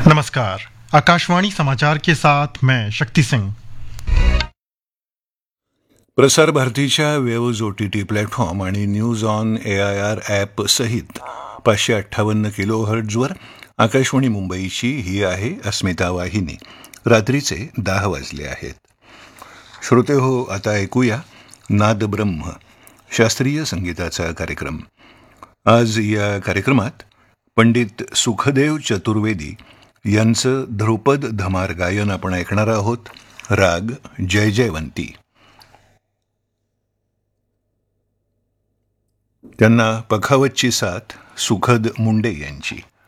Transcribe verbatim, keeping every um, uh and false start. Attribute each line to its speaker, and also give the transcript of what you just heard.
Speaker 1: नमस्कार। आकाशवाणी समाचार के साथ मैं शक्ति सिंह।
Speaker 2: प्रसार भारतीच्या waves O T T platform आणि news on A I R app सहित पाचशे अठ्ठावन्न किलो हर्ट्जवर आकाशवाणी मुंबईची ही आहे अस्मिता वाहिनी। रात्रीचे दहा वाजले आहेत। श्रोते हो, आता ऐकूया नाद ब्रह्म शास्त्रीय संगीताचा कार्यक्रम। आज या कार्यक्रमात पंडित सुखदेव चतुर्वेदी यांचं ध्रुपद धमार गायन आपण ऐकणार आहोत। राग जय जयवंती। त्यांना पखावतची साथ सुखद मुंडे यांची।